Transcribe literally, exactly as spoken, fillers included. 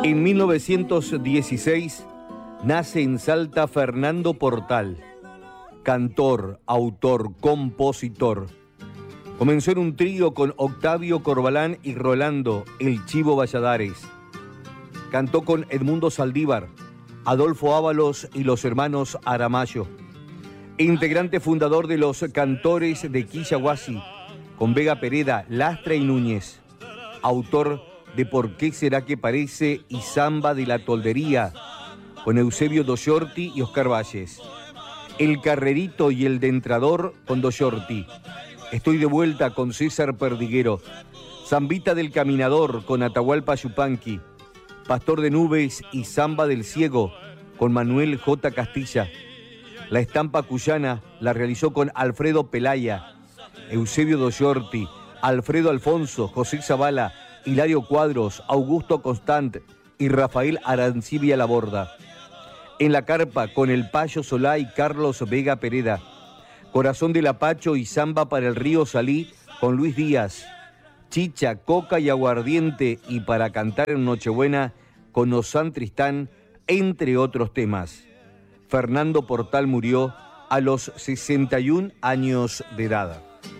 En mil novecientos dieciséis nace en Salta Fernando Portal, cantor, autor, compositor. Comenzó en un trío con Octavio Corbalán y Rolando El Chivo Valladares. Cantó con Edmundo Saldívar, Adolfo Ábalos y los hermanos Aramayo. Integrante fundador de los Cantores de Quillahuasi, con Vega Pereda, Lastra y Núñez. Autor de Por qué será que parece y Samba de la Toldería, con Eusebio Doyorti y Oscar Valles. El Carrerito y el Dentrador con Doyorti. Estoy de vuelta con César Perdiguero. Zambita del Caminador con Atahualpa Yupanqui. Pastor de Nubes y Samba del Ciego con Manuel J. Castilla. La estampa cuyana la realizó con Alfredo Pelaya, Eusebio Doyorti, Alfredo Alfonso, José Zavala, Hilario Cuadros, Augusto Constant y Rafael Arancibia Laborda. En la carpa con el Payo Solá y Carlos Vega Pereda. Corazón del Apacho y Samba para el Río Salí con Luis Díaz. Chicha, coca y aguardiente y para cantar en Nochebuena con Osán Tristán, entre otros temas. Fernando Portal murió a los sesenta y un años de edad.